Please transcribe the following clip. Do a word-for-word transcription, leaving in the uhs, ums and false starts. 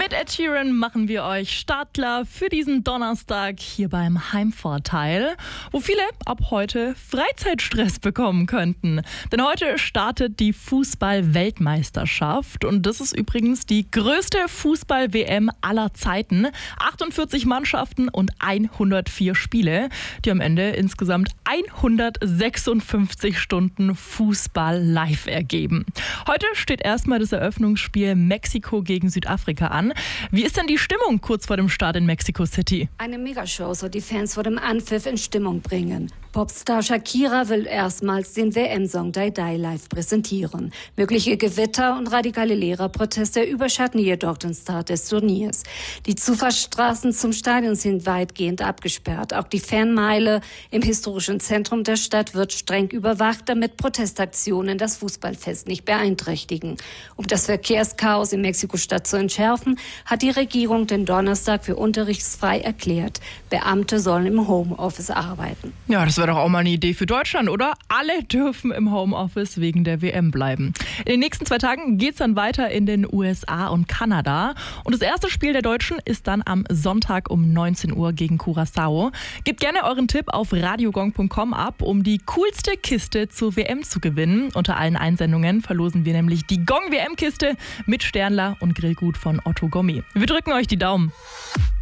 Mit Ed Sheeran machen wir euch startklar für diesen Donnerstag hier beim Heimvorteil, wo viele ab heute Freizeitstress bekommen könnten. Denn heute startet die Fußball-Weltmeisterschaft und das ist übrigens die größte Fußball-W M aller Zeiten. achtundvierzig Mannschaften und hundertvier Spiele, die am Ende insgesamt hundertsechsundfünfzig Stunden Fußball live ergeben. Heute steht erstmal das Eröffnungsspiel Mexiko gegen Südafrika an. Wie ist denn die Stimmung kurz vor dem Start in Mexico City? Eine Megashow soll die Fans vor dem Anpfiff in Stimmung bringen. Popstar Shakira will erstmals den W M-Song Die Die live präsentieren. Mögliche Gewitter und radikale Lehrerproteste überschatten jedoch den Start des Turniers. Die Zufahrtsstraßen zum Stadion sind weitgehend abgesperrt. Auch die Fanmeile im historischen Zentrum der Stadt wird streng überwacht, damit Protestaktionen das Fußballfest nicht beeinträchtigen. Um das Verkehrschaos in Mexiko-Stadt zu entschärfen, hat die Regierung den Donnerstag für unterrichtsfrei erklärt. Beamte sollen im Homeoffice arbeiten. Ja, das wäre doch auch mal eine Idee für Deutschland, oder? Alle dürfen im Homeoffice wegen der W M bleiben. In den nächsten zwei Tagen geht es dann weiter in den U S A und Kanada. Und das erste Spiel der Deutschen ist dann am Sonntag um neunzehn Uhr gegen Curaçao. Gebt gerne euren Tipp auf radiogong punkt com ab, um die coolste Kiste zur W M zu gewinnen. Unter allen Einsendungen verlosen wir nämlich die Gong-W M-Kiste mit Sternler und Grillgut von Otto Gommi. Wir drücken euch die Daumen.